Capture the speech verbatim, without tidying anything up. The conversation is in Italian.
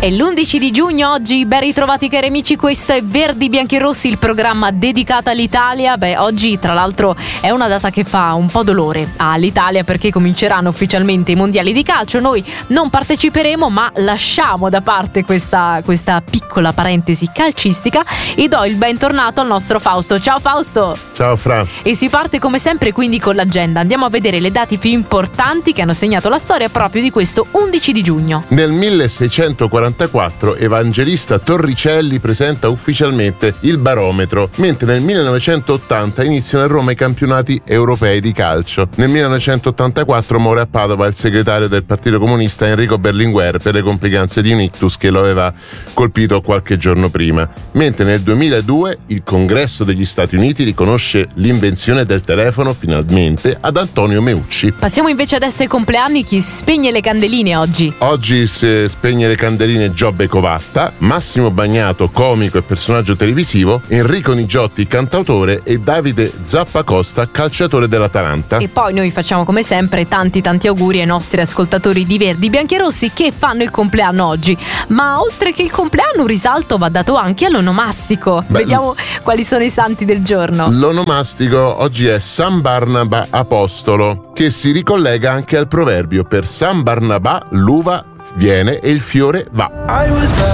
È l'undici di giugno oggi, ben ritrovati cari amici, questo è Verdi Bianchi e Rossi, il programma dedicato all'Italia. Beh, oggi tra l'altro è una data che fa un po' dolore all'Italia perché cominceranno ufficialmente i mondiali di calcio. Noi non parteciperemo, ma lasciamo da parte questa, questa piccola parentesi calcistica e do il bentornato al nostro Fausto. Ciao Fausto! Ciao Fra! E si parte come sempre quindi con l'agenda. Andiamo a vedere le date più importanti che hanno segnato la storia proprio di questo undici di giugno. Nel milleseicentoquarantaquattro Evangelista Torricelli presenta ufficialmente il barometro, mentre nel millenovecentottanta iniziano a Roma i campionati europei di calcio. Nel millenovecentottantaquattro muore a Padova il segretario del Partito Comunista Enrico Berlinguer per le complicanze di un ictus che lo aveva colpito qualche giorno prima. Mentre nel duemiladue il Congresso degli Stati Uniti riconosce l'invenzione del telefono finalmente ad Antonio Meucci. Passiamo invece adesso ai compleanni. Chi spegne le candeline oggi? Oggi si spegne le candeline Giobbe Covatta, Massimo Bagnato, comico e personaggio televisivo, Enrico Nigiotti, cantautore, e Davide Zappacosta, calciatore dell'Atalanta. E poi noi facciamo come sempre tanti tanti auguri ai nostri ascoltatori di Verdi Bianchi e Rossi che fanno il compleanno oggi. Ma oltre che il compleanno un risalto va dato anche all'onomastico. Beh, vediamo quali sono i santi del giorno. L'onomastico oggi è San Barnaba Apostolo, che si ricollega anche al proverbio: per San Barnabà l'uva viene e il fiore va.